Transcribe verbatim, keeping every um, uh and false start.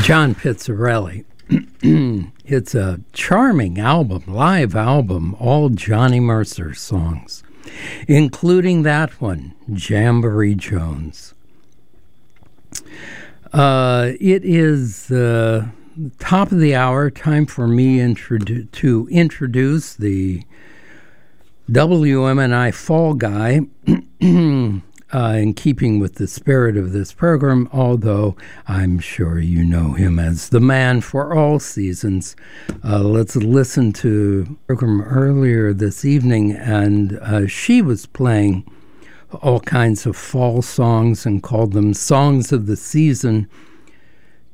John Pizzarelli. It's a charming album, live album, all Johnny Mercer songs, including that one, Jamboree Jones. Uh, it is uh, top of the hour, time for me introdu- to introduce the W M N I Fall Guy, uh, in keeping with the spirit of this program, although I'm sure you know him as the man for all seasons. Uh, let's listen to the program earlier this evening, and uh, she was playing all kinds of fall songs and called them Songs of the Season.